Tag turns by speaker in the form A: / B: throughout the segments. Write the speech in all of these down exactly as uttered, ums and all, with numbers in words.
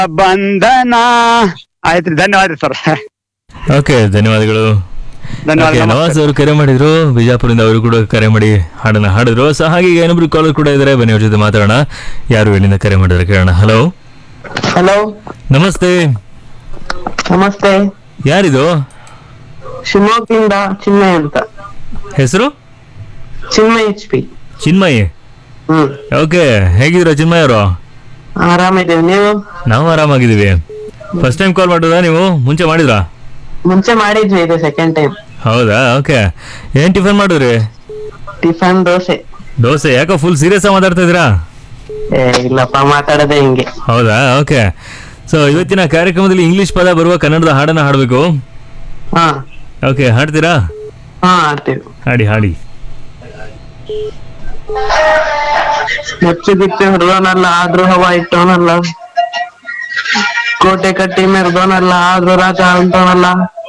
A: ಬಂಧನ. ಆಯ್ತು, ಧನ್ಯವಾದ ಸರ್.
B: ಓಕೆ, ಧನ್ಯವಾದಗಳು.
A: ಧನ್ಯವಾದ.
B: Okay, ನವಾಜ್ ಅವರು ಕರೆ ಮಾಡಿದ್ರು ಬಿಜಾಪುರದಿಂದ, ಅವರು ಕೂಡ ಕರೆ ಮಾಡಿ ಹಾಡನ್ನ ಹಾಡಿದ್ರು. ಸೊ ಹಾಗೆ ಈಗ ಇನ್ನೊಬ್ರು ಕಾಲರ್ ಕೂಡ ಇದ್ದಾರೆ, ಬನ್ನಿ ಅವ್ರ ಜೊತೆ ಮಾತಾಡೋಣ. ಯಾರು ಎಲ್ಲಿಂದ ಕರೆ ಮಾಡಿದ್ರೆ ಕೇಳೋಣ. ಹಲೋ
C: ಹಲೋ,
B: ನಮಸ್ತೆ.
C: ನಮಸ್ತೆ.
B: ಯಾರಿದು?
C: ಶಿವಮೊಗ್ಗದಿಂದ ಚಿನ್ಮಯ್ ಅಂತ.
B: ಹೆಸರು?
C: Chinmay H P.
B: ಚಿನ್ಮಯ್.
C: ಹ್ಮ್,
B: ಓಕೆ, ಹೇಗಿದ್ದೀರಾ ಚಿನ್ಮಯ್ ಅವರು?
C: ಆರಾಮಿದ್ದೀವಿ, ನೀವು?
B: ನಾವು ಆರಾಮಾಗಿದ್ದೀವಿ. ಫಸ್ಟ್ ಟೈಮ್ ಕಾಲ್ ಮಾಡೋದಾ ನೀವು? ಮುಂಚೆ ಮಾಡಿದ್ರಾ?
C: ಮುಂಚೆ ಮಾಡಿದ್ವಿ, ಇದು ಸೆಕೆಂಡ್ ಟೈಮ್.
B: ಹೌದಾ? ಓಕೆ, ಏನ್ ಟಿಫನ್ ಮಾಡಿದ್ರಿ?
C: ಟಿಫನ್ ದೋಸೆ.
B: ದೋಸೆ. ಯಾಕೋ ಫುಲ್ ಸೀರಿಯಸ್ ಆಗಿ ಮಾತಾಡ್ತಾ ಇದ್ದೀರಾ?
C: ಏ ಇಲ್ಲಪ್ಪ, ಮಾತಾಡೋದೇ ಹಿಂಗೆ.
B: ಹೌದಾ? ಓಕೆ. ಸೊ ಇವತ್ತಿನ ಕಾರ್ಯಕ್ರಮದಲ್ಲಿ ಇಂಗ್ಲಿಷ್ ಪದ ಬರುವ ಕನ್ನಡದ ಹಾಡನ್ನ ಹಾಡಬೇಕು.
C: ಹಾ
B: ಓಕೆ, ಹಾಡ್ತೀರಾ?
C: ಹಾ ಆಡ್ತೀವಿ.
B: ಹಾಡಿ ಹಾಡಿ.
C: ನೆಚ್ಚು ಗಿಚ್ಚು ಹಿಡ್ದೋನಲ್ಲ ಆದ್ರೂ ಹವಾ ಇಟ್ಟೋನಲ್ಲ, ಕೋಟೆ ಕಟ್ಟಿ ಮೆರ್ದೋನಲ್ಲ ಆದ್ರೂ ರಾಜ ಅಂತಾನಲ್ಲ.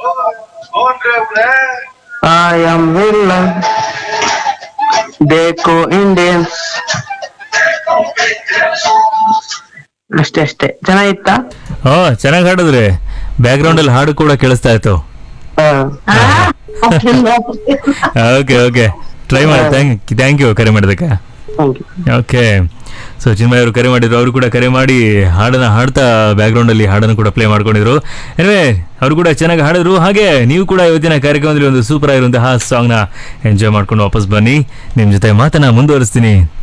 C: ಐ ಆಮ್ ವಿಲ್ಲನ್, ಬೇಕು ಇಂಡಿಯನ್ಸ್. ಅಷ್ಟೇ ಅಷ್ಟೇ. ಚೆನ್ನಾಗಿತ್ತ?
B: ಹಾ, ಚೆನ್ನಾಗಿ ಹಾಡಿದ್ರಿ. ಬ್ಯಾಕ್ ಗ್ರೌಂಡ್ ಅಲ್ಲಿ ಹಾಡು ಕೂಡ ಕೇಳಿಸ್ತಾ ಇತ್ತು. ಓಕೆ ಓಕೆ, ಟ್ರೈ ಮಾಡಿ. ಥ್ಯಾಂಕ್ ಥ್ಯಾಂಕ್ ಯು ಕರೆ ಮಾಡಿದಕ್ಕೆ. ಓಕೆ, ಸೊ ಚಿನ್ಮಯ್ ಅವರು ಕರೆ ಮಾಡಿದ್ರು, ಅವರು ಕೂಡ ಕರೆ ಮಾಡಿ ಹಾಡನ್ನ ಹಾಡ್ತಾ ಬ್ಯಾಕ್ ಗ್ರೌಂಡ್ ಅಲ್ಲಿ ಹಾಡನ್ನು ಕೂಡ ಪ್ಲೇ ಮಾಡ್ಕೊಂಡಿದ್ರು. ಎನಿವೆ, ಅವರು ಕೂಡ ಚೆನ್ನಾಗಿ ಹಾಡಿದ್ರು. ಹಾಗೆ ನೀವು ಕೂಡ ಇವತ್ತಿನ ಕಾರ್ಯಕ್ರಮದಲ್ಲಿ ಒಂದು ಸೂಪರ್ ಆಗಿರುವಂತಹ ಸಾಂಗ್ ನ ಎಂಜಾಯ್ ಮಾಡ್ಕೊಂಡು ವಾಪಸ್ ಬನ್ನಿ. ನಿಮ್ ಜೊತೆ ಮಾತನ್ನ ಮುಂದುವರಿಸ್ತೀನಿ.